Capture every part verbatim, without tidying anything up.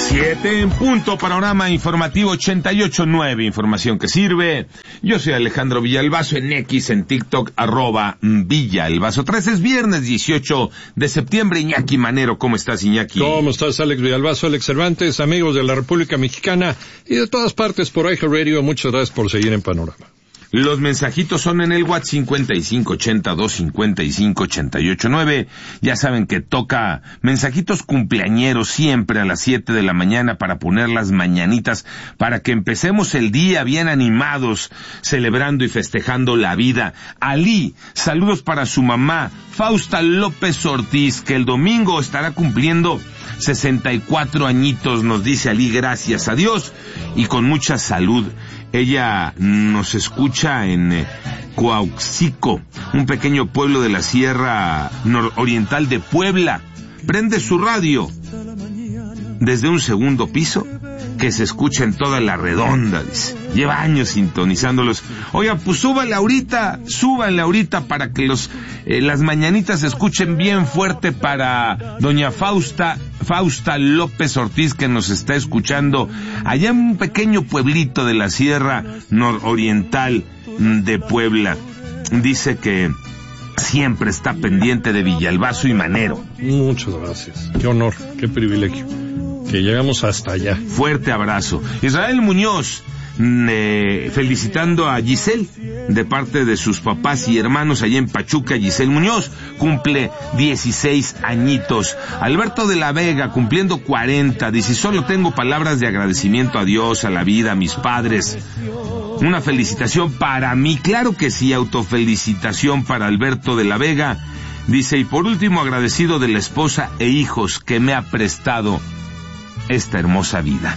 Siete en punto, panorama informativo ochenta y ocho nueve, información que sirve. Yo soy Alejandro Villalbazo, en X, en TikTok, arroba Villalbazo. tres es viernes dieciocho de septiembre. Iñaki Manero, ¿cómo estás, Iñaki? ¿Cómo estás, Alex Villalbazo, Alex Cervantes, amigos de la República Mexicana y de todas partes por iHeartRadio? Muchas gracias por seguir en Panorama. Los mensajitos son en el WhatsApp cincuenta y cinco ochenta dos cincuenta y cinco ochenta y ocho nueve. Ya saben que toca mensajitos cumpleañeros siempre a las siete de la mañana para poner las mañanitas, para que empecemos el día bien animados, celebrando y festejando la vida. Ali, saludos para su mamá, Fausta López Ortiz, que el domingo estará cumpliendo sesenta y cuatro añitos, nos dice Ali, gracias a Dios, y con mucha salud. Ella nos escucha en eh, Coauxico, un pequeño pueblo de la Sierra Nororiental de Puebla. Prende su radio desde un segundo piso que se escucha en toda la redonda, dice. Lleva años sintonizándolos. Oiga, pues súbanle ahorita, súbanle ahorita para que los eh, las mañanitas se escuchen bien fuerte para doña Fausta, Fausta López Ortiz, que nos está escuchando allá en un pequeño pueblito de la Sierra Nororiental de Puebla. Dice que siempre está pendiente de Villalbazo y Manero. Muchas gracias. Qué honor, qué privilegio. Que llegamos hasta allá. Fuerte abrazo. Israel Muñoz, eh, felicitando a Giselle, de parte de sus papás y hermanos allá en Pachuca. Giselle Muñoz cumple dieciséis añitos. Alberto de la Vega, cumpliendo cuarenta, dice, solo tengo palabras de agradecimiento a Dios, a la vida, a mis padres. Una felicitación para mí, claro que sí, autofelicitación para Alberto de la Vega. Dice, y por último, agradecido de la esposa e hijos que me ha prestado esta hermosa vida.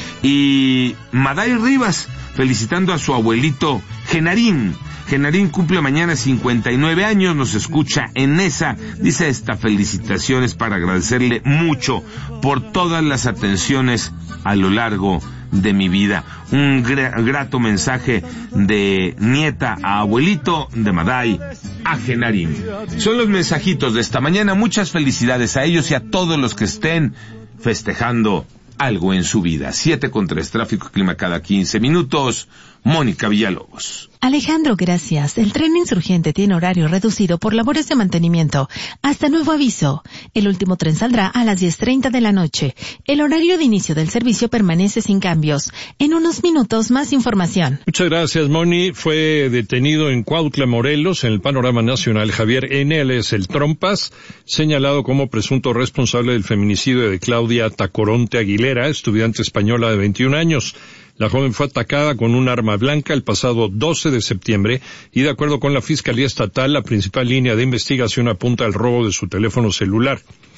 Y Maday Rivas, felicitando a su abuelito Genarín. Genarín cumple mañana cincuenta y nueve años, nos escucha en esa. Dice, esta felicitación es para agradecerle mucho por todas las atenciones a lo largo de mi vida. Un gra- grato mensaje de nieta a abuelito, de Maday a Genarín. Son los mensajitos de esta mañana. Muchas felicidades a ellos y a todos los que estén festejando algo en su vida. Siete con tres, tráfico y clima cada quince minutos. Mónica Villalobos. Alejandro, gracias. El tren Insurgente tiene horario reducido por labores de mantenimiento. Hasta nuevo aviso. El último tren saldrá a las diez treinta de la noche. El horario de inicio del servicio permanece sin cambios. En unos minutos, más información. Muchas gracias, Moni. Fue detenido en Cuautla, Morelos, en el panorama nacional, Javier N. alias El Trompas, señalado como presunto responsable del feminicidio de Claudia Tacoronte Aguilera, estudiante española de veintiún años. La joven fue atacada con un arma blanca el pasado doce de septiembre y, de acuerdo con la Fiscalía Estatal, la principal línea de investigación apunta al robo de su teléfono celular.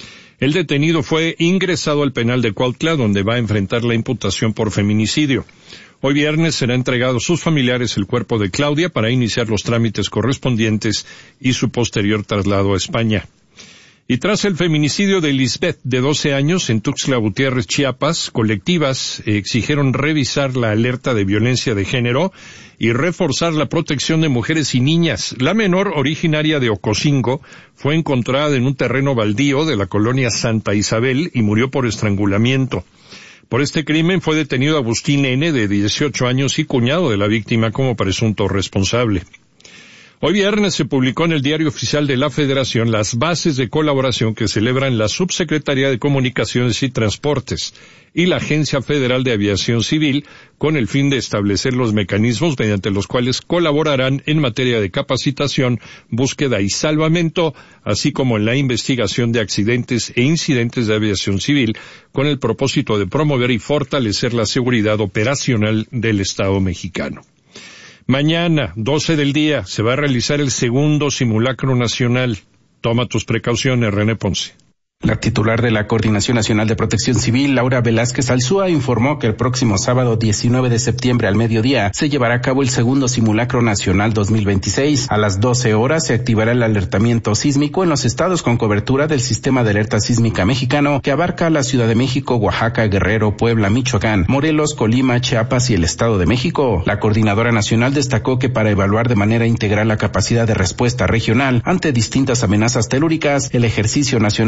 El detenido fue ingresado al penal de Cuautla, donde va a enfrentar la imputación por feminicidio. Hoy viernes será entregado a sus familiares el cuerpo de Claudia para iniciar los trámites correspondientes y su posterior traslado a España. Y tras el feminicidio de Lisbeth, de doce años, en Tuxtla Gutiérrez, Chiapas, colectivas exigieron revisar la alerta de violencia de género y reforzar la protección de mujeres y niñas. La menor, originaria de Ocosingo, fue encontrada en un terreno baldío de la colonia Santa Isabel y murió por estrangulamiento. Por este crimen fue detenido Agustín N., de dieciocho años y cuñado de la víctima, como presunto responsable. Hoy viernes se publicó en el Diario Oficial de la Federación las bases de colaboración que celebran la Subsecretaría de Comunicaciones y Transportes y la Agencia Federal de Aviación Civil, con el fin de establecer los mecanismos mediante los cuales colaborarán en materia de capacitación, búsqueda y salvamento, así como en la investigación de accidentes e incidentes de aviación civil, con el propósito de promover y fortalecer la seguridad operacional del Estado mexicano. Mañana, doce del día, se va a realizar el segundo simulacro nacional. Toma tus precauciones, René Ponce. La titular de la Coordinación Nacional de Protección Civil, Laura Velázquez Alzúa, informó que el próximo sábado diecinueve de septiembre al mediodía se llevará a cabo el segundo simulacro nacional dos mil veintiséis. A las doce horas se activará el alertamiento sísmico en los estados con cobertura del Sistema de Alerta Sísmica Mexicano, que abarca la Ciudad de México, Oaxaca, Guerrero, Puebla, Michoacán, Morelos, Colima, Chiapas y el Estado de México. La Coordinadora Nacional destacó que para evaluar de manera integral la capacidad de respuesta regional ante distintas amenazas telúricas, el ejercicio nacional se desarrolla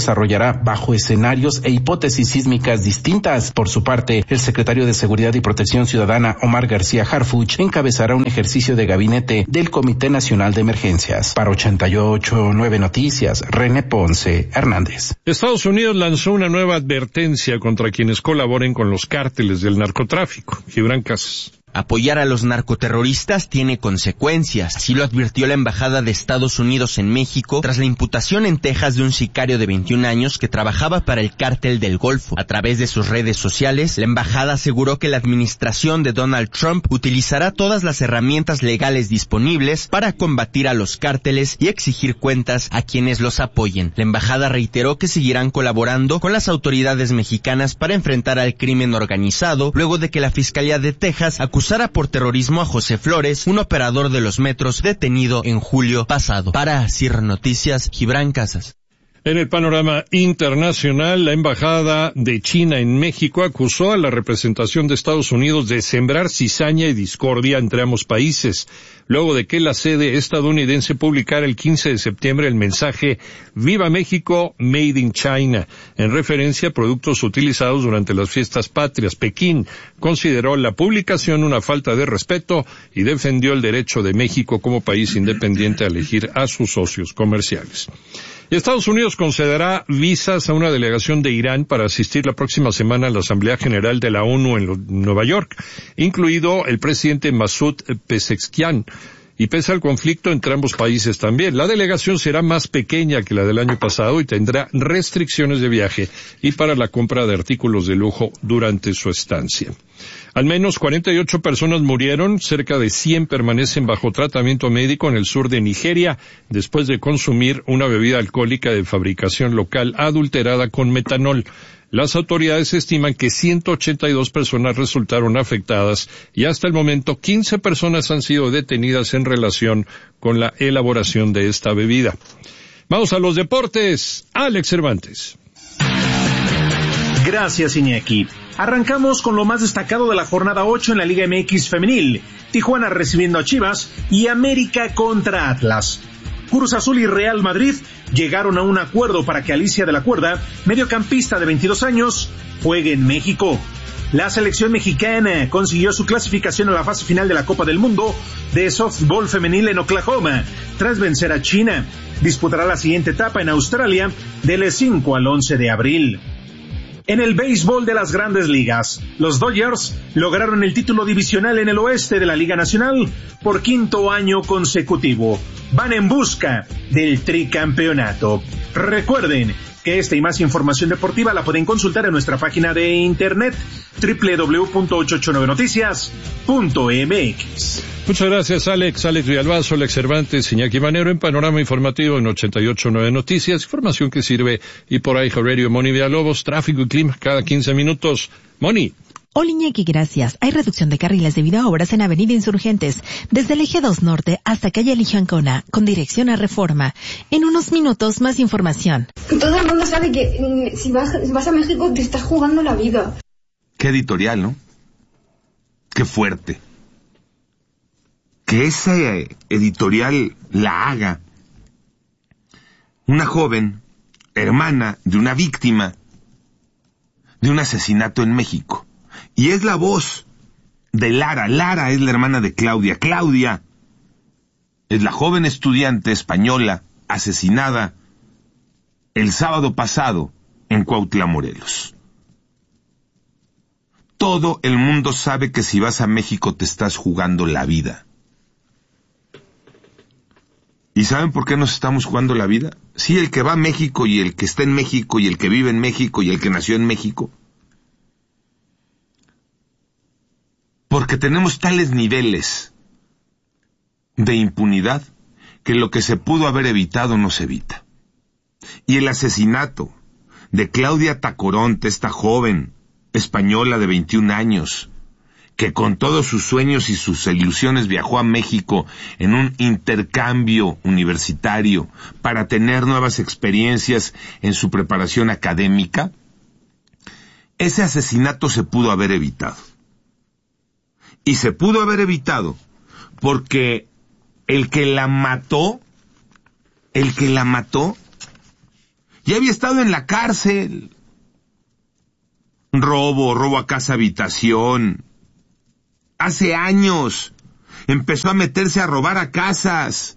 desarrollará bajo escenarios e hipótesis sísmicas distintas. Por su parte, el secretario de Seguridad y Protección Ciudadana, Omar García Harfuch, encabezará un ejercicio de gabinete del Comité Nacional de Emergencias. Para ochenta y ocho punto nueve Noticias, René Ponce Hernández. Estados Unidos lanzó una nueva advertencia contra quienes colaboren con los cárteles del narcotráfico. Gibran Casas. Apoyar a los narcoterroristas tiene consecuencias, así lo advirtió la Embajada de Estados Unidos en México tras la imputación en Texas de un sicario de veintiún años que trabajaba para el cártel del Golfo. A través de sus redes sociales, la embajada aseguró que la administración de Donald Trump utilizará todas las herramientas legales disponibles para combatir a los cárteles y exigir cuentas a quienes los apoyen. La embajada reiteró que seguirán colaborando con las autoridades mexicanas para enfrentar al crimen organizado, luego de que la Fiscalía de Texas acusó acusara por terrorismo a José Flores, un operador de los metros detenido en julio pasado. Para Asir Noticias, Gibran Casas. En el panorama internacional, la Embajada de China en México acusó a la representación de Estados Unidos de sembrar cizaña y discordia entre ambos países, luego de que la sede estadounidense publicara el quince de septiembre el mensaje Viva México, Made in China, en referencia a productos utilizados durante las fiestas patrias. Pekín consideró la publicación una falta de respeto y defendió el derecho de México como país independiente a elegir a sus socios comerciales. Estados Unidos concederá visas a una delegación de Irán para asistir la próxima semana a la Asamblea General de la ONU en Nueva York, incluido el presidente Masoud Pezeshkian, y pese al conflicto entre ambos países también. La delegación será más pequeña que la del año pasado y tendrá restricciones de viaje y para la compra de artículos de lujo durante su estancia. Al menos cuarenta y ocho personas murieron, cerca de cien permanecen bajo tratamiento médico en el sur de Nigeria después de consumir una bebida alcohólica de fabricación local adulterada con metanol. Las autoridades estiman que ciento ochenta y dos personas resultaron afectadas y hasta el momento quince personas han sido detenidas en relación con la elaboración de esta bebida. Vamos a los deportes. Alex Cervantes. Gracias, Iñaki. Arrancamos con lo más destacado de la jornada ocho en la Liga M X femenil. Tijuana recibiendo a Chivas y América contra Atlas. Cruz Azul y Real Madrid llegaron a un acuerdo para que Alicia de la Cuerda, mediocampista de veintidós años, juegue en México. La selección mexicana consiguió su clasificación a la fase final de la Copa del Mundo de softball femenil en Oklahoma, tras vencer a China. Disputará la siguiente etapa en Australia del cinco al once de abril. En el béisbol de las Grandes Ligas, los Dodgers lograron el título divisional en el oeste de la Liga Nacional por quinto año consecutivo. Van en busca del tricampeonato. Recuerden que esta y más información deportiva la pueden consultar en nuestra página de internet doble u doble u doble u punto ochocientos ochenta y nueve noticias punto m x. Muchas gracias, Alex. Alex Villalbazo, Alex Cervantes, Iñaki Manero en Panorama Informativo en ochenta y ocho punto nueve Noticias. Información que sirve y por ahí Radio Moni Villalobos, tráfico y clima cada quince minutos. Moni. Hola Iñaki, gracias. Hay reducción de carriles debido a obras en Avenida Insurgentes, desde el Eje dos Norte hasta Calle Eligio Ancona, con dirección a Reforma. En unos minutos, más información. Todo el mundo sabe que si vas, si vas a México te estás jugando la vida. Qué editorial, ¿no? Qué fuerte. Que esa editorial la haga una joven, hermana de una víctima de un asesinato en México. Y es la voz de Lara. Lara es la hermana de Claudia. Claudia es la joven estudiante española asesinada el sábado pasado en Cuautla, Morelos. Todo el mundo sabe que si vas a México te estás jugando la vida. ¿Y saben por qué nos estamos jugando la vida? Sí, el que va a México y el que está en México y el que vive en México y el que nació en México. Porque tenemos tales niveles de impunidad que lo que se pudo haber evitado no se evita. Y el asesinato de Claudia Tacoronte, esta joven española de veintiún años, que con todos sus sueños y sus ilusiones viajó a México en un intercambio universitario para tener nuevas experiencias en su preparación académica, ese asesinato se pudo haber evitado. Y se pudo haber evitado porque el que la mató, el que la mató, Ya había estado en la cárcel. Robo, robo a casa habitación. Hace años empezó a meterse a robar a casas.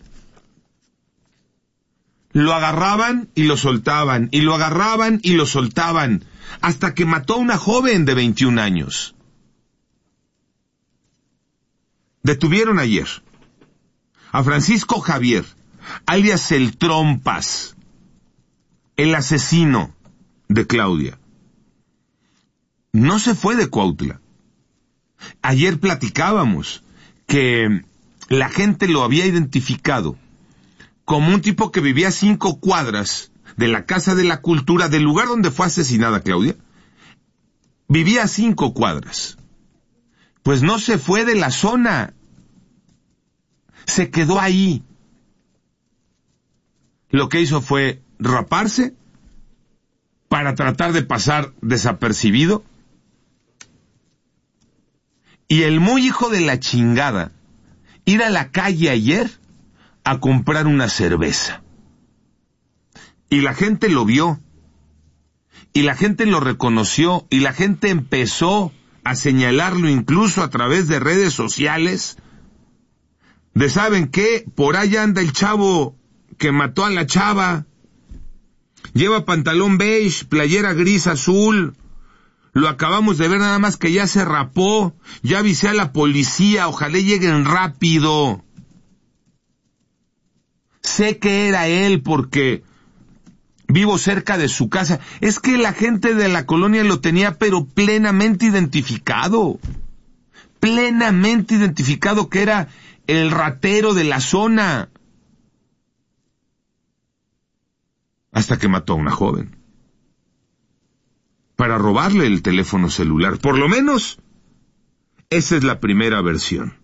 Lo agarraban y lo soltaban, y lo agarraban y lo soltaban, hasta que mató a una joven de veintiún años. Detuvieron ayer a Francisco Javier, alias el Trompas, el asesino de Claudia. No se fue de Cuautla. Ayer platicábamos que la gente lo había identificado como un tipo que vivía a cinco cuadras de la Casa de la Cultura, del lugar donde fue asesinada Claudia. Vivía a cinco cuadras. Pues no se fue de la zona. Se quedó ahí. Lo que hizo fue raparse para tratar de pasar desapercibido. Y el muy hijo de la chingada, ir a la calle ayer a comprar una cerveza. Y la gente lo vio. Y la gente lo reconoció. Y la gente empezó a señalarlo incluso a través de redes sociales. De ¿saben qué? Por ahí anda el chavo que mató a la chava. Lleva pantalón beige, playera gris azul. Lo acabamos de ver, nada más que ya se rapó. Ya avisé a la policía, ojalá lleguen rápido. Sé que era él porque vivo cerca de su casa. Es que la gente de la colonia lo tenía pero plenamente identificado. Plenamente identificado que era el ratero de la zona. Hasta que mató a una joven. Para robarle el teléfono celular. Por lo menos, esa es la primera versión.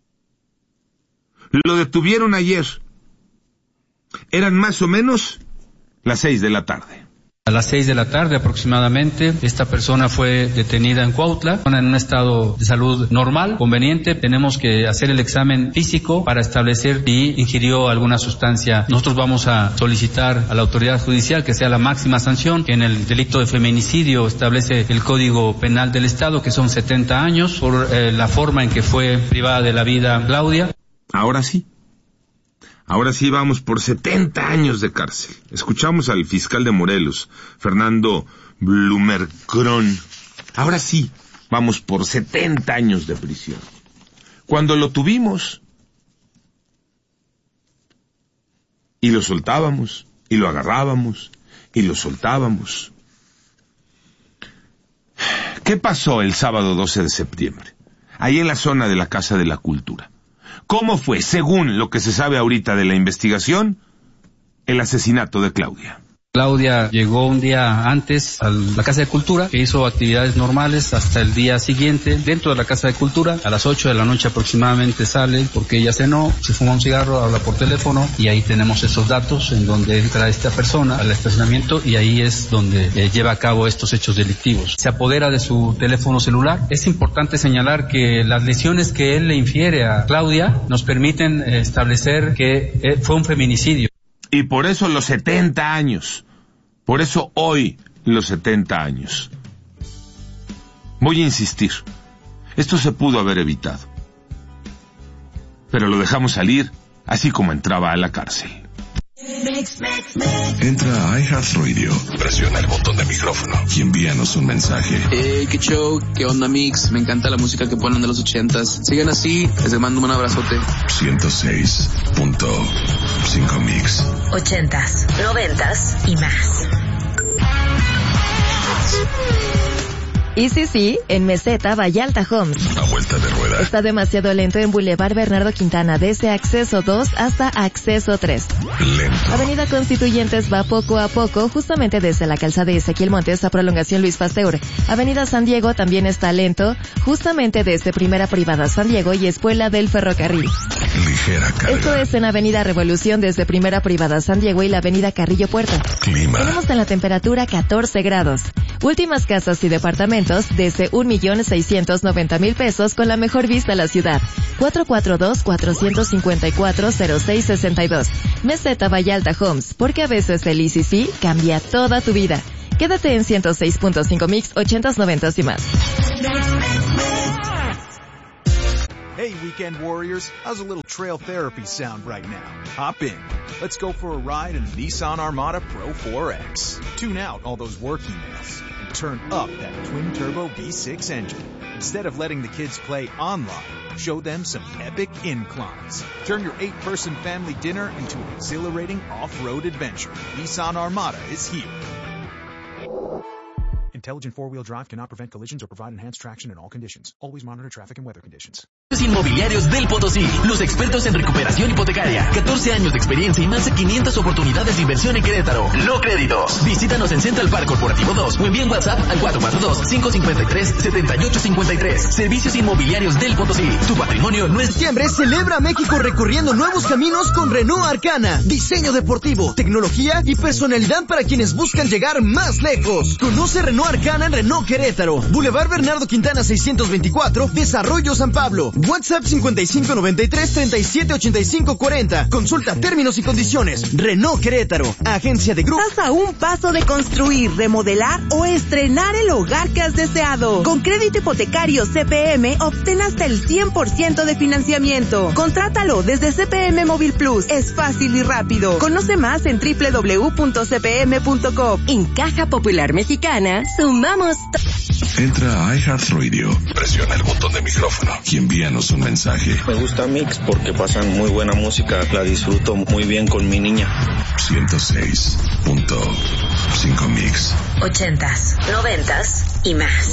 Lo detuvieron ayer. Eran más o menos las seis de la tarde. A las seis de la tarde aproximadamente, esta persona fue detenida en Cuautla, en un estado de salud normal, conveniente. Tenemos que hacer el examen físico para establecer si ingirió alguna sustancia. Nosotros vamos a solicitar a la autoridad judicial que sea la máxima sanción, que en el delito de feminicidio establece el Código Penal del Estado, que son setenta años, por eh, la forma en que fue privada de la vida Claudia. Ahora sí. Ahora sí vamos por setenta años de cárcel. Escuchamos al fiscal de Morelos, Fernando Blumercron. Ahora sí vamos por setenta años de prisión. Cuando lo tuvimos y lo soltábamos, y lo agarrábamos, y lo soltábamos. ¿Qué pasó el sábado doce de septiembre? Ahí en la zona de la Casa de la Cultura. ¿Cómo fue, según lo que se sabe ahorita de la investigación, el asesinato de Claudia? Claudia llegó un día antes a la Casa de Cultura, que hizo actividades normales hasta el día siguiente. Dentro de la Casa de Cultura, a las ocho de la noche aproximadamente sale, porque ella cenó, se fuma un cigarro, habla por teléfono, y ahí tenemos esos datos en donde entra esta persona al estacionamiento, y ahí es donde eh, lleva a cabo estos hechos delictivos. Se apodera de su teléfono celular. Es importante señalar que las lesiones que él le infiere a Claudia nos permiten eh, establecer que eh, fue un feminicidio. Y por eso los setenta años. Por eso hoy los setenta años. Voy a insistir. Esto se pudo haber evitado. Pero lo dejamos salir así como entraba a la cárcel. Entra a iHeartRadio, presiona el botón de micrófono y envíanos un mensaje. Hey, qué show, qué onda mix, me encanta la música que ponen de los ochentas. Sigan así, les mando un abrazote. ciento seis punto cinco Mix. Ochentas, noventas y más. Y sí, sí, en Meseta, Vallalta Homes. A vuelta de rueda. Está demasiado lento en Boulevard Bernardo Quintana, desde Acceso dos hasta Acceso tres. Lento. Avenida Constituyentes va poco a poco, justamente desde la calzada de Ezequiel Montes a Prolongación Luis Pasteur. Avenida San Diego también está lento, justamente desde Primera Privada San Diego y Espuela del Ferrocarril. Ligera carga. Esto es en Avenida Revolución desde Primera Privada San Diego y la Avenida Carrillo Puerto. Clima. Tenemos en la temperatura catorce grados. Últimas casas y departamentos desde un millón seiscientos noventa mil pesos con la mejor vista a la ciudad. cuatro cuatro dos, cuatro cinco cuatro, cero seis seis dos. Meseta Vallalta Homes, porque a veces el Easy Sí cambia toda tu vida. Quédate en ciento seis punto cinco Mix, ochentas, noventas y más. Hey, Weekend Warriors, how's a little trail therapy sound right now? Hop in. Let's go for a ride in the Nissan Armada Pro four X. Tune out all those work emails and turn up that twin-turbo V six engine. Instead of letting the kids play online, show them some epic inclines. Turn your eight-person family dinner into an exhilarating off-road adventure. Nissan Armada is here. Intelligent four-wheel drive cannot prevent collisions or provide enhanced traction in all conditions. Always monitor traffic and weather conditions. Inmobiliarios del Potosí, los expertos en recuperación hipotecaria, catorce años de experiencia y más de quinientas oportunidades de inversión en Querétaro. No créditos. Visítanos en Central Park Corporativo dos o envía un WhatsApp al cuatro cuatro dos, cinco cinco tres, siete ocho cinco tres. Servicios Inmobiliarios del Potosí. Tu patrimonio no es... Diciembre celebra México recorriendo nuevos caminos con Renault Arcana. Diseño deportivo, tecnología y personalidad para quienes buscan llegar más lejos. Conoce Renault Arcana en Renault Querétaro. Boulevard Bernardo Quintana seiscientos veinticuatro, Desarrollo San Pablo. WhatsApp cincuenta y cinco noventa y tres, treinta y siete ochenta y cinco cuarenta. Consulta términos y condiciones. Renault Querétaro, agencia de grupo. Estás a un paso de construir, remodelar o estrenar el hogar que has deseado. Con crédito hipotecario C P M, obtén hasta el cien por ciento de financiamiento. Contrátalo desde C P M Móvil Plus. Es fácil y rápido. Conoce más en doble u doble u doble u punto c p m punto com. En Caja Popular Mexicana, sumamos... Entra a iHeartRadio, presiona el botón de micrófono y envíanos un mensaje. Me gusta Mix porque pasan muy buena música, la disfruto muy bien con mi niña. ciento seis punto cinco Mix. Ochentas, noventas y más.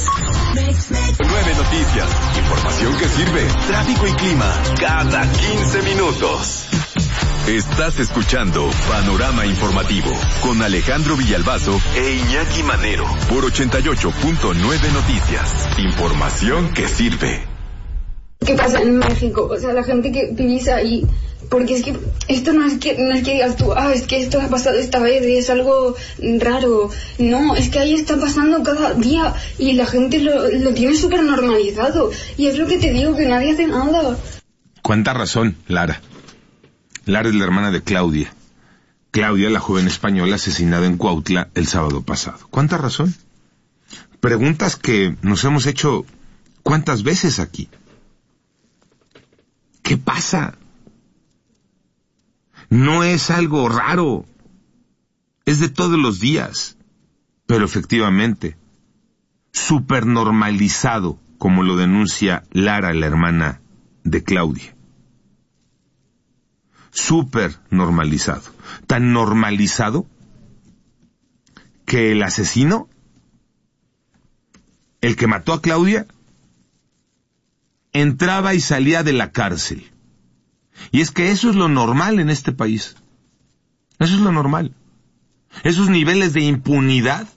Nueve noticias, información que sirve, tráfico y clima, cada quince minutos. Estás escuchando Panorama Informativo con Alejandro Villalbazo e Iñaki Manero por ochenta y ocho punto nueve Noticias. Información que sirve. ¿Qué pasa en México? O sea, la gente que vivís ahí, porque es que esto no es que no es que digas tú, ah, es que esto ha pasado esta vez y es algo raro. No, es que ahí está pasando cada día y la gente lo, lo tiene súper normalizado. Y es lo que te digo, que nadie hace nada. ¿Cuánta razón, Lara? Lara es la hermana de Claudia. Claudia, la joven española asesinada en Cuautla el sábado pasado. ¿Cuánta razón? Preguntas que nos hemos hecho ¿cuántas veces aquí? ¿Qué pasa? No es algo raro. Es de todos los días. Pero efectivamente, supernormalizado, como lo denuncia Lara, la hermana de Claudia. Súper normalizado. Tan normalizado que el asesino, el que mató a Claudia, entraba y salía de la cárcel. Y es que eso es lo normal en este país. Eso es lo normal. Esos niveles de impunidad,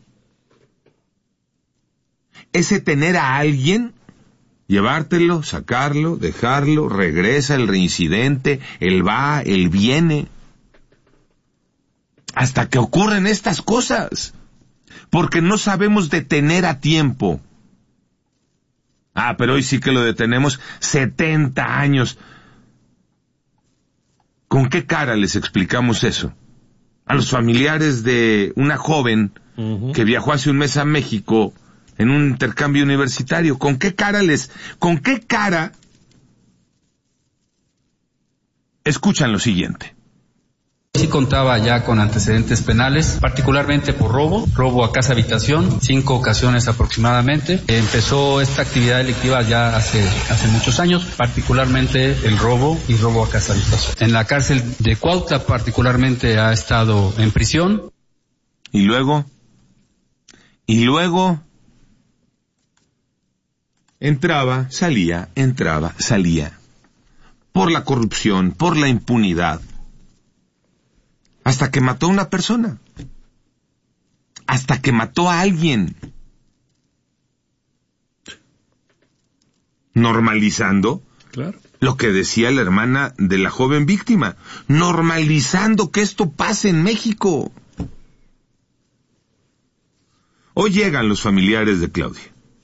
ese tener a alguien, llevártelo, sacarlo, dejarlo, regresa el reincidente, él va, él viene, hasta que ocurren estas cosas, porque no sabemos detener a tiempo. Ah, pero hoy sí que lo detenemos setenta años. ¿Con qué cara les explicamos eso? A los familiares de una joven uh-huh. que viajó hace un mes a México en un intercambio universitario. ¿Con qué cara les, con qué cara escuchan lo siguiente? Sí contaba ya con antecedentes penales, particularmente por robo, robo a casa habitación, cinco ocasiones aproximadamente. Empezó esta actividad delictiva ya hace, hace muchos años, particularmente el robo y robo a casa habitación. En la cárcel de Cuautla particularmente ha estado en prisión. ¿Y luego? ¿Y luego? Entraba, salía, entraba, salía. Por la corrupción, por la impunidad. Hasta que mató a una persona. Hasta que mató a alguien. Normalizando. Claro. lo que decía la hermana de la joven víctima, normalizando que esto pase en México. Hoy llegan los familiares de Claudia.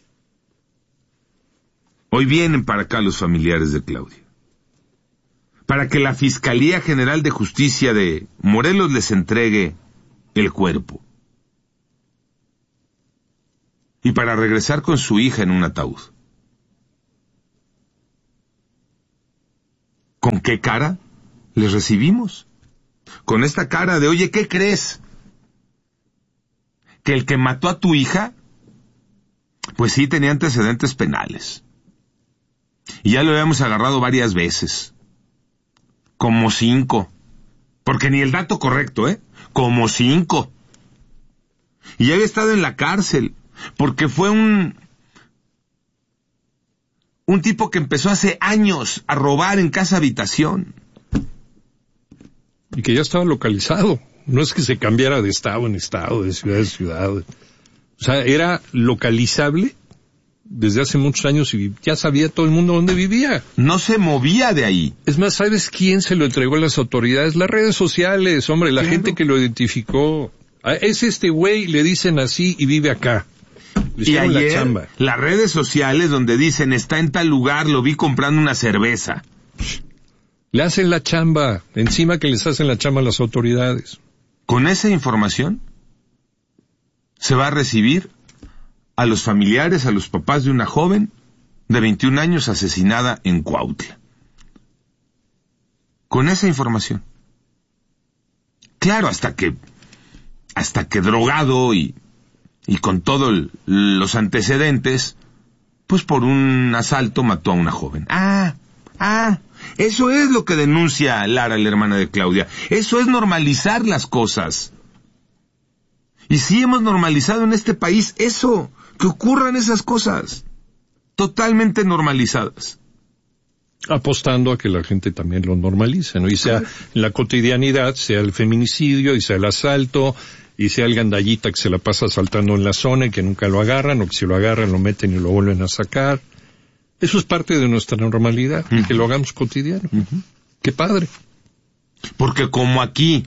Hoy vienen para acá los familiares de Claudia, para que la Fiscalía General de Justicia de Morelos les entregue el cuerpo. Y para regresar con su hija en un ataúd. ¿Con qué cara les recibimos? Con esta cara de, oye, ¿qué crees? ¿Que el que mató a tu hija? Pues sí, tenía antecedentes penales. Y ya lo habíamos agarrado varias veces. Como cinco. Porque ni el dato correcto, ¿eh? Como cinco. Y ya había estado en la cárcel. Porque fue un... Un tipo que empezó hace años a robar en casa habitación. Y que ya estaba localizado. No es que se cambiara de estado en estado, de ciudad en ciudad. O sea, era localizable desde hace muchos años y ya sabía todo el mundo dónde vivía. No se movía de ahí. Es más, ¿sabes quién se lo entregó a las autoridades? Las redes sociales, hombre, la claro. gente que lo identificó. Es este güey, le dicen así y vive acá. Le y ayer, la chamba. Las redes sociales donde dicen, está en tal lugar, lo vi comprando una cerveza. Le hacen la chamba, encima que les hacen la chamba a las autoridades. Con esa información se va a recibir a los familiares, a los papás de una joven de veintiún años asesinada en Cuautla. Con esa información. Claro, hasta que, hasta que drogado y, y con todos los antecedentes, pues por un asalto mató a una joven. Ah, ah, eso es lo que denuncia Lara, la hermana de Claudia. Eso es normalizar las cosas. Y sí hemos normalizado en este país eso, que ocurran esas cosas, totalmente normalizadas. Apostando a que la gente también lo normalice, ¿no? Y sea en la cotidianidad, sea el feminicidio, y sea el asalto, y sea el gandallita que se la pasa saltando en la zona y que nunca lo agarran, o que si lo agarran lo meten y lo vuelven a sacar. Eso es parte de nuestra normalidad, uh-huh. que lo hagamos cotidiano. Uh-huh. ¡Qué padre! Porque como aquí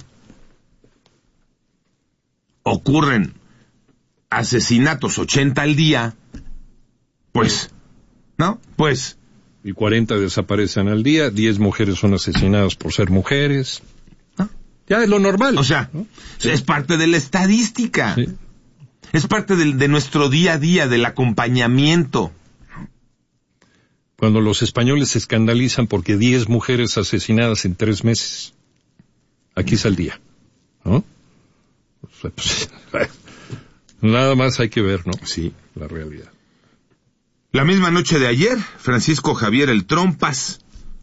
ocurren asesinatos ochenta al día, pues, ¿no? Pues... Y cuarenta desaparecen al día, diez mujeres son asesinadas por ser mujeres. ¿No? Ya es lo normal. O sea, ¿no? Sí. Es parte de la estadística. Sí. Es parte de, de nuestro día a día, del acompañamiento. Cuando los españoles se escandalizan porque diez mujeres asesinadas en tres meses. Aquí es al día, ¿no? O sea, pues, nada más hay que ver, ¿no? Sí. La realidad. La misma noche de ayer, Francisco Javier El Trompas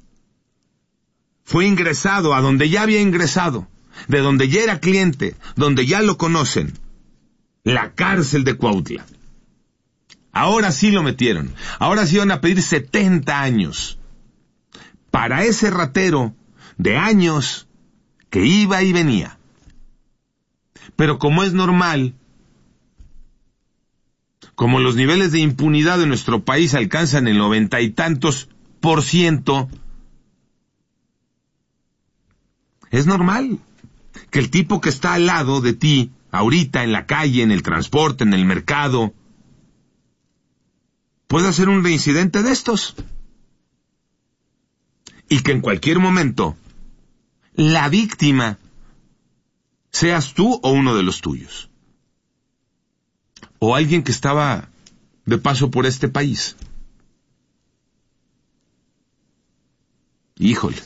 fue ingresado a donde ya había ingresado, de donde ya era cliente, donde ya lo conocen, la cárcel de Cuautla. Ahora sí lo metieron, ahora sí van a pedir setenta años para ese ratero de años que iba y venía. Pero como es normal, como los niveles de impunidad de nuestro país alcanzan el noventa y tantos por ciento, es normal que el tipo que está al lado de ti, ahorita en la calle, en el transporte, en el mercado, pueda ser un reincidente de estos. Y que en cualquier momento, la víctima seas tú o uno de los tuyos. O alguien que estaba de paso por este país. Híjole.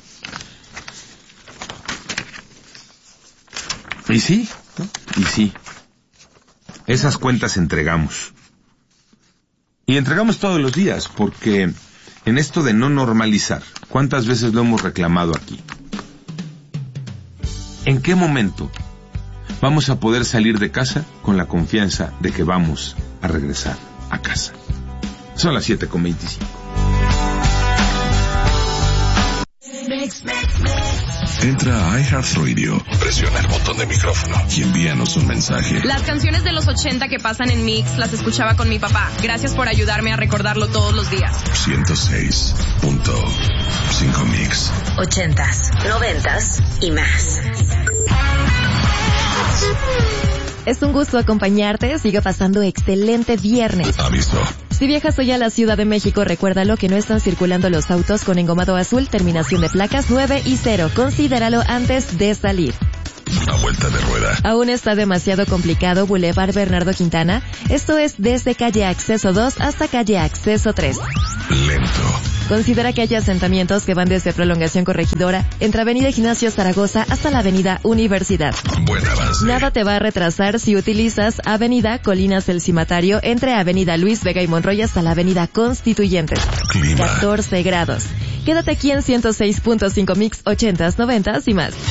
Y sí, ¿no? Y sí. Esas cuentas entregamos. Y entregamos todos los días, porque en esto de no normalizar, ¿cuántas veces lo hemos reclamado aquí? ¿En qué momento vamos a poder salir de casa con la confianza de que vamos a regresar a casa? Son las siete con veinticinco. Entra a iHeartRadio, presiona el botón de micrófono y envíanos un mensaje. Las canciones de los ochenta que pasan en Mix las escuchaba con mi papá. Gracias por ayudarme a recordarlo todos los días. ciento seis punto cinco Mix. Ochentas, noventas y más. Es un gusto acompañarte. Sigue pasando excelente viernes. Aviso. Si viajas hoy a la Ciudad de México, recuérdalo que no están circulando los autos con engomado azul, terminación de placas nueve y cero. Considéralo antes de salir. A vuelta de rueda. Aún está demasiado complicado Boulevard Bernardo Quintana. Esto es desde calle Acceso dos hasta calle Acceso tres. Lento. Considera que hay asentamientos que van desde Prolongación Corregidora, entre Avenida Ignacio Zaragoza hasta la Avenida Universidad. Buen avance. Nada te va a retrasar si utilizas Avenida Colinas del Cimatario, entre Avenida Luis Vega y Monroy hasta la Avenida Constituyentes. Clima. catorce grados. Quédate aquí en ciento seis punto cinco Mix, ochentas, noventas y más.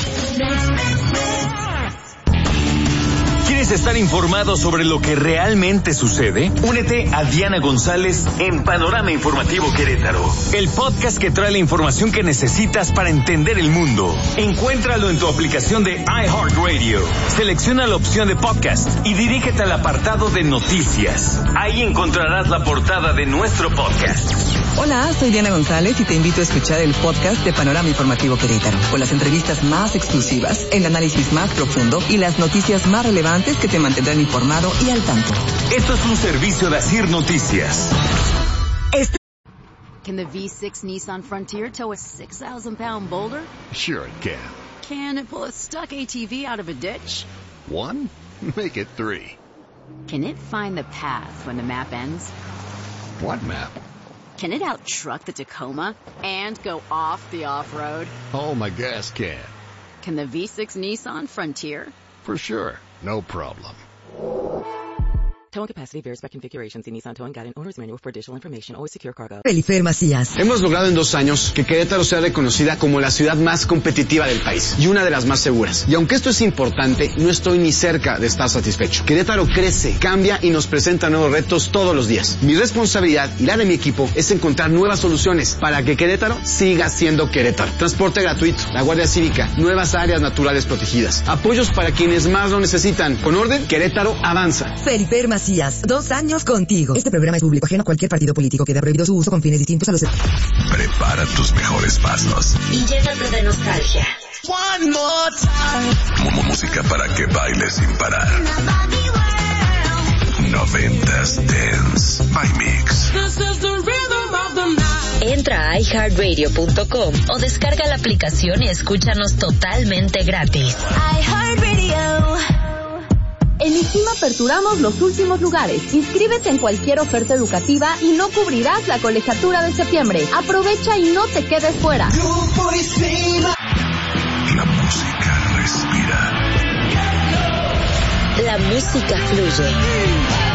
¿Quieres estar informado sobre lo que realmente sucede? Únete a Diana González en Panorama Informativo Querétaro, el podcast que trae la información que necesitas para entender el mundo. Encuéntralo en tu aplicación de iHeartRadio. Selecciona la opción de podcast y dirígete al apartado de noticias. Ahí encontrarás la portada de nuestro podcast. Hola, soy Diana González y te invito a escuchar el podcast de Panorama Informativo Querétaro, con las entrevistas más exclusivas, el análisis más profundo y las noticias más relevantes que te mantendrán informado y al tanto. Esto es un servicio de Asir Noticias. Este Can the V six Nissan Frontier tow a six thousand pound boulder? Sure it can. Can it pull a stuck A T V out of a ditch? One? Make it three. Can it find the path when the map ends? What map? Can it out-truck the Tacoma and go off the off-road? Oh, my gas can. Can the V six Nissan Frontier? For sure. No problem. Towing capacity varies by configuration. See Nissan Towing Guide and Owner's Manual for additional information. Always secure cargo. Felifer Macías. Hemos logrado en dos años que Querétaro sea reconocida como la ciudad más competitiva del país y una de las más seguras. Y aunque esto es importante, no estoy ni cerca de estar satisfecho. Querétaro crece, cambia y nos presenta nuevos retos todos los días. Mi responsabilidad y la de mi equipo es encontrar nuevas soluciones para que Querétaro siga siendo Querétaro. Transporte gratuito, la Guardia Cívica, nuevas áreas naturales protegidas, apoyos para quienes más lo necesitan. Con orden, Querétaro avanza. Felifer Macías. Dos años contigo. Este programa es público ajeno a cualquier partido político. Queda prohibido su uso con fines distintos a los... Prepara tus mejores pasos. Y llénate de nostalgia. One more time. Música para que bailes sin parar. Noventas Dance by Mix. Entra a i heart radio punto com o descarga la aplicación y escúchanos totalmente gratis. iHeartRadio. En ISIM aperturamos los últimos lugares. Inscríbete en cualquier oferta educativa y no cubrirás la colegiatura de septiembre. Aprovecha y no te quedes fuera. La música respira. La música fluye.